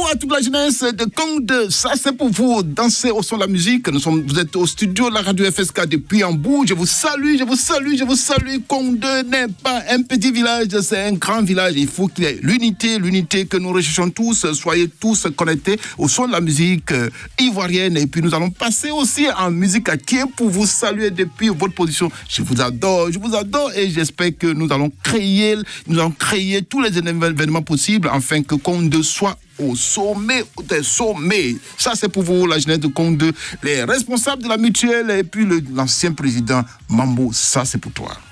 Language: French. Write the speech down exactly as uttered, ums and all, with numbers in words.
à toute la jeunesse de Conde. Ça, c'est pour vous. Danser au son de la musique. Nous sommes, vous êtes au studio de la radio F S K depuis Hambourg. Je vous salue, je vous salue, je vous salue. Conde n'est pas un petit village, c'est un grand village. Il faut qu'il y ait l'unité, l'unité que nous recherchons tous. Soyez tous connectés au son de la musique ivoirienne. Et puis, nous allons passer aussi en musique à Thiers pour vous saluer depuis votre position. Je vous adore, je vous adore et j'espère que nous allons créer, nous allons créer tous les événements possibles afin que Conde soit au sommet des sommets. Ça, c'est pour vous, la jeunesse de Conde, les responsables de la mutuelle et puis le, l'ancien président Mambo. Ça, c'est pour toi.